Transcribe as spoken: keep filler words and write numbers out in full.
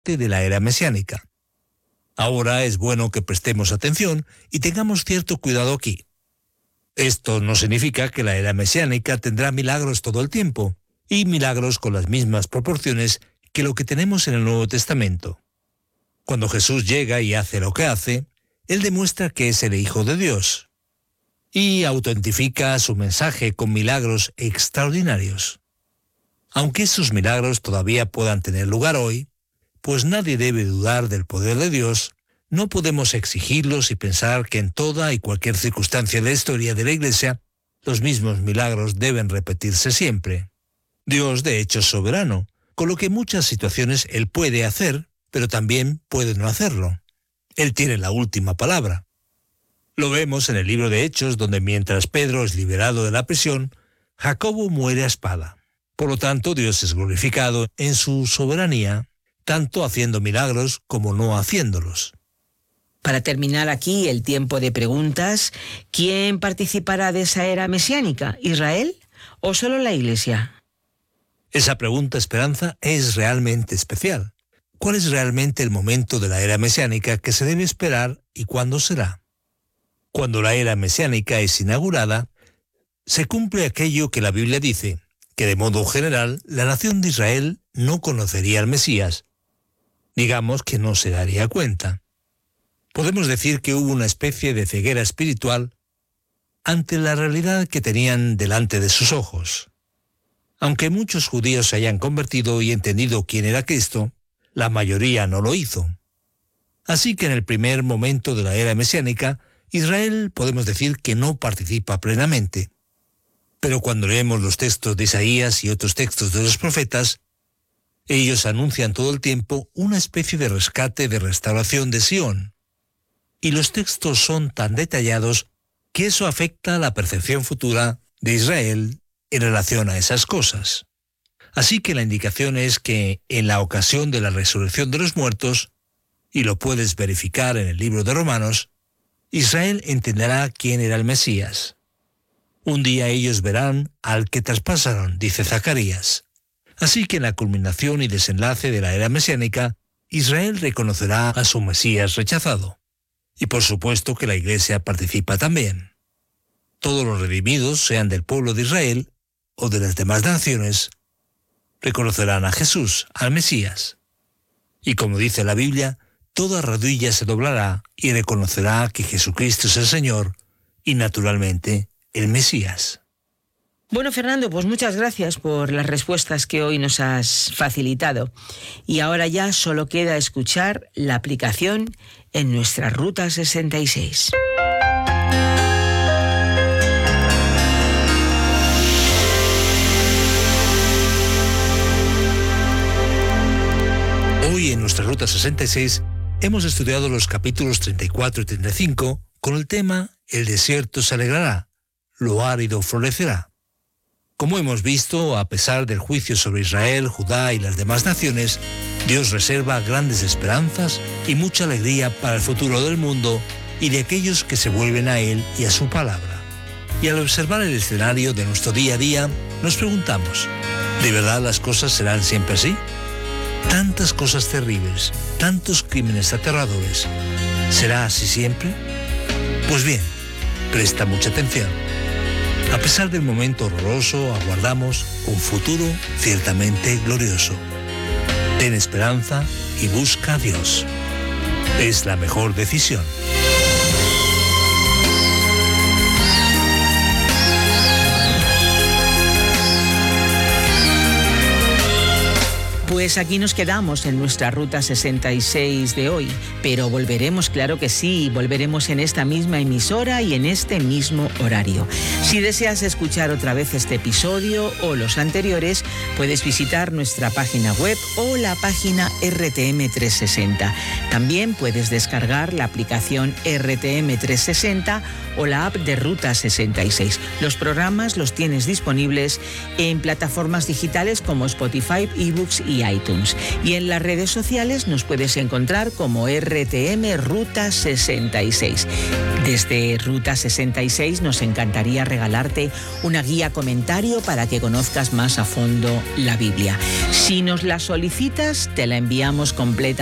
de la era mesiánica. Ahora es bueno que prestemos atención y tengamos cierto cuidado aquí. Esto no significa que la era mesiánica tendrá milagros todo el tiempo, y milagros con las mismas proporciones que lo que tenemos en el Nuevo Testamento. Cuando Jesús llega y hace lo que hace, Él demuestra que es el Hijo de Dios, y autentifica su mensaje con milagros extraordinarios. Aunque esos milagros todavía puedan tener lugar hoy, pues nadie debe dudar del poder de Dios, no podemos exigirlos y pensar que en toda y cualquier circunstancia de la historia de la Iglesia, los mismos milagros deben repetirse siempre. Dios, de hecho, es soberano, con lo que en muchas situaciones Él puede hacer, pero también puede no hacerlo. Él tiene la última palabra. Lo vemos en el libro de Hechos, donde mientras Pedro es liberado de la prisión, Jacobo muere a espada. Por lo tanto, Dios es glorificado en su soberanía, tanto haciendo milagros como no haciéndolos. Para terminar aquí el tiempo de preguntas, ¿quién participará de esa era mesiánica? ¿Israel o solo la Iglesia? Esa pregunta, Esperanza, es realmente especial. ¿Cuál es realmente el momento de la era mesiánica que se debe esperar y cuándo será? Cuando la era mesiánica es inaugurada, se cumple aquello que la Biblia dice, que de modo general la nación de Israel no conocería al Mesías. Digamos que no se daría cuenta. Podemos decir que hubo una especie de ceguera espiritual ante la realidad que tenían delante de sus ojos. Aunque muchos judíos se hayan convertido y entendido quién era Cristo, la mayoría no lo hizo. Así que en el primer momento de la era mesiánica, Israel podemos decir que no participa plenamente. Pero cuando leemos los textos de Isaías y otros textos de los profetas, ellos anuncian todo el tiempo una especie de rescate, de restauración de Sión. Y los textos son tan detallados que eso afecta a la percepción futura de Israel en relación a esas cosas. Así que la indicación es que en la ocasión de la resurrección de los muertos, y lo puedes verificar en el libro de Romanos, Israel entenderá quién era el Mesías. Un día ellos verán al que traspasaron, dice Zacarías. Así que en la culminación y desenlace de la era mesiánica, Israel reconocerá a su Mesías rechazado. Y por supuesto que la Iglesia participa también. Todos los redimidos, sean del pueblo de Israel o de las demás naciones, reconocerán a Jesús, al Mesías. Y como dice la Biblia, toda rodilla se doblará y reconocerá que Jesucristo es el Señor y, naturalmente, el Mesías. Bueno, Fernando, pues muchas gracias por las respuestas que hoy nos has facilitado. Y ahora ya solo queda escuchar la aplicación en nuestra Ruta sesenta y seis. Hoy en nuestra Ruta sesenta y seis hemos estudiado los capítulos treinta y cuatro y treinta y cinco con el tema El desierto se alegrará, lo árido florecerá. Como hemos visto, a pesar del juicio sobre Israel, Judá y las demás naciones, Dios reserva grandes esperanzas y mucha alegría para el futuro del mundo y de aquellos que se vuelven a Él y a su palabra. Y al observar el escenario de nuestro día a día, nos preguntamos, ¿de verdad las cosas serán siempre así? Tantas cosas terribles, tantos crímenes aterradores. ¿Será así siempre? Pues bien, presta mucha atención. A pesar del momento horroroso, aguardamos un futuro ciertamente glorioso. Ten esperanza y busca a Dios. Es la mejor decisión. Pues aquí nos quedamos en nuestra Ruta sesenta y seis de hoy, pero volveremos, claro que sí, volveremos en esta misma emisora y en este mismo horario. Si deseas escuchar otra vez este episodio o los anteriores, puedes visitar nuestra página web o la página R T M trescientos sesenta. También puedes descargar la aplicación R T M trescientos sesenta o la app de Ruta sesenta y seis. Los programas los tienes disponibles en plataformas digitales como Spotify, eBooks y iTunes. Y en las redes sociales nos puedes encontrar como R T M Ruta sesenta y seis. Desde Ruta sesenta y seis nos encantaría regalarte una guía comentario para que conozcas más a fondo la Biblia. Si nos la solicitas, te la enviamos completa